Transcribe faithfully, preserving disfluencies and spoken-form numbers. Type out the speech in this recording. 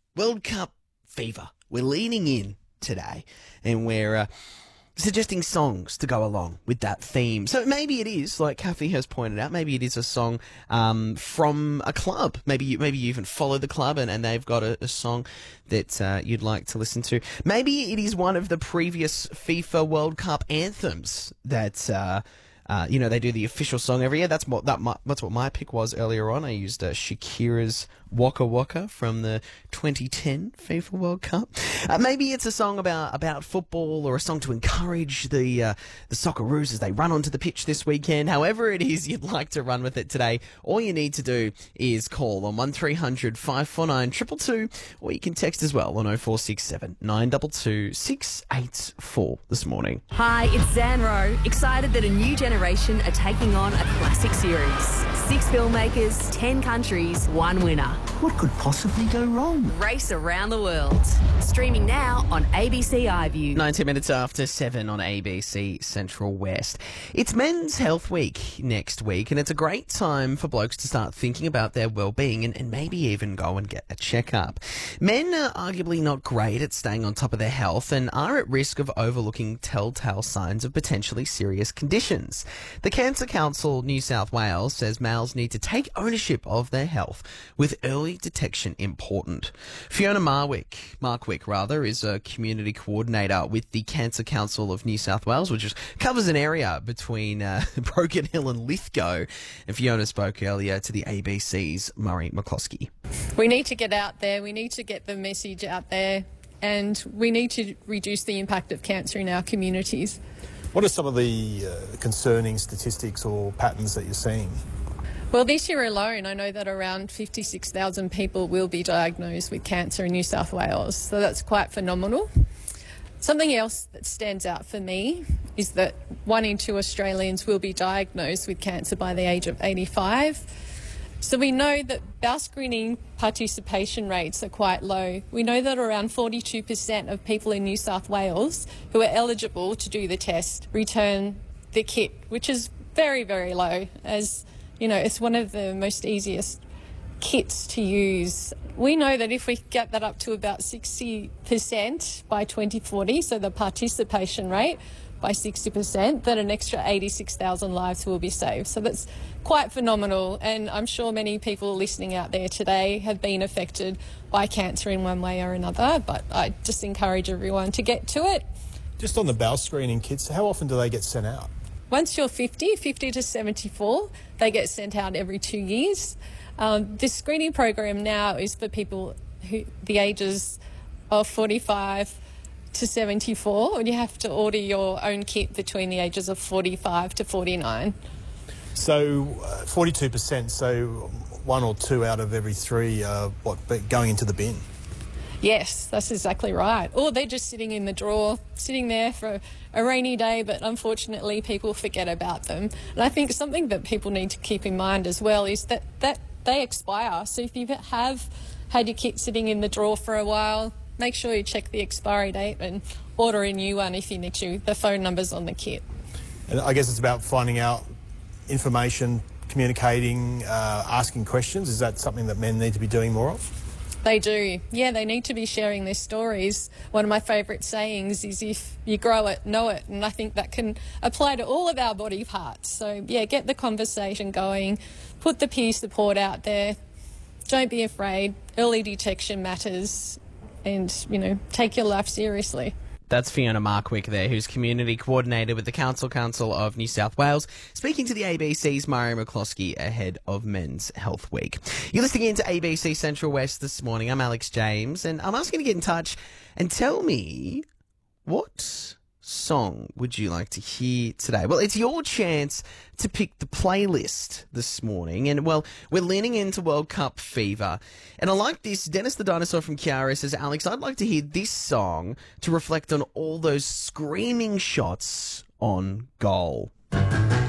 World Cup fever. We're leaning in today and we're uh, suggesting songs to go along with that theme. So maybe it is, like Kathy has pointed out, maybe it is a song um, from a club. Maybe you, maybe you even follow the club and, and they've got a, a song that uh, you'd like to listen to. Maybe it is one of the previous FIFA World Cup anthems that... Uh, Uh, you know, they do the official song every year. That's what that my, that's what my pick was earlier on. I used uh, Shakira's Waka Waka from the twenty ten FIFA World Cup. Uh, maybe it's a song about about football or a song to encourage the uh, the Socceroos as they run onto the pitch this weekend. However it is you'd like to run with it today, all you need to do is call on one three hundred five four nine two two two, or you can text as well on oh four six seven nine two two six eight four this morning. Hi, it's Zanro. Excited that a new generation are taking on a classic series. Six filmmakers, ten countries, one winner. What could possibly go wrong? Race around the world. Streaming now on A B C iView. nineteen minutes after seven on A B C Central West. It's Men's Health Week next week, and it's a great time for blokes to start thinking about their well-being and, and maybe even go and get a checkup. Men are arguably not great at staying on top of their health and are at risk of overlooking telltale signs of potentially serious conditions. The Cancer Council New South Wales says males need to take ownership of their health, with early detection important. Fiona Marwick, Markwick rather, is a community coordinator with the Cancer Council of New South Wales, which just covers an area between uh, Broken Hill and Lithgow. And Fiona spoke earlier to the A B C's Murray McCloskey. We need to get out there, we need to get the message out there, and we need to reduce the impact of cancer in our communities. What are some of the uh, concerning statistics or patterns that you're seeing? Well, this year alone, I know that around fifty-six thousand people will be diagnosed with cancer in New South Wales, so that's quite phenomenal. Something else that stands out for me is that one in two Australians will be diagnosed with cancer by the age of eighty-five. So we know that bowel screening participation rates are quite low. We know that around forty-two percent of people in New South Wales who are eligible to do the test return the kit, which is very, very low, as you know, it's one of the most easiest kits to use. We know that if we get that up to about sixty percent by twenty forty, so the participation rate by sixty percent, that an extra eighty-six thousand lives will be saved. So that's quite phenomenal, and I'm sure many people listening out there today have been affected by cancer in one way or another, but I just encourage everyone to get to it. Just on the bowel screening kits, how often do they get sent out? Once you're fifty, fifty to seventy-four, they get sent out every two years. Um, this screening program now is for people who the ages of forty-five to seventy-four, and you have to order your own kit between the ages of forty-five to forty-nine. So uh, forty-two percent, so one or two out of every three are what, going into the bin? Yes, that's exactly right. Or they're just sitting in the drawer, sitting there for a rainy day, but unfortunately people forget about them. And I think something that people need to keep in mind as well is that, that they expire. So if you have had your kit sitting in the drawer for a while, make sure you check the expiry date and order a new one if you need to. The phone number's on the kit. And I guess it's about finding out information, communicating, uh, asking questions. Is that something that men need to be doing more of? They do. Yeah, they need to be sharing their stories. One of my favourite sayings is, if you grow it, know it. And I think that can apply to all of our body parts. So, yeah, get the conversation going, put the peer support out there. Don't be afraid. Early detection matters, and, you know, take your life seriously. That's Fiona Markwick there, who's community coordinator with the Council Council of New South Wales, speaking to the A B C's Murray McCloskey ahead of Men's Health Week. You're listening in to A B C Central West this morning. I'm Alex James, and I'm asking you to get in touch and tell me, what song would you like to hear today? Well, it's your chance to pick the playlist this morning, and well, we're leaning into World Cup fever, and I like this. Dennis the Dinosaur from Kiara says, Alex, I'd like to hear this song to reflect on all those screaming shots on goal.